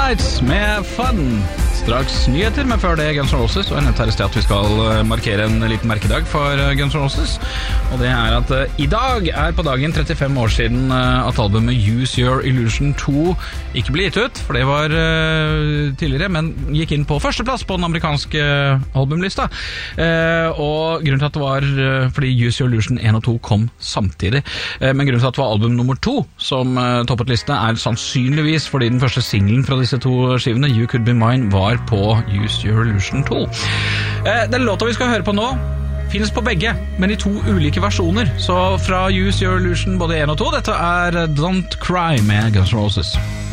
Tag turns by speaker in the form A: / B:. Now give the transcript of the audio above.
A: Nights med Fun. Straks nyheter, men før det Guns N' Roses. Og jeg nevnte her i sted at vi skal markere en liten merkedag for Guns N' Roses. Og det er at i dag er på dagen 35 år siden at albumet Use Your Illusion 2 ikke ble gitt ut, for det var tidligere, men gikk inn på førsteplass på den amerikanske albumlista. Og grunnen til at det var fordi Use Your Illusion 1 og 2 kom samtidig. Men grunnen til at det var album nummer 2 som toppet listene er sannsynligvis fordi den første singlen fra disse to skivene, You Could Be Mine, var på Use Your Illusion 2. Den låta vi skal høre på nå finnes på begge, men i to ulike versjoner. Så fra Use Your Illusion både 1 og 2, dette er Don't Cry med Guns N' Roses.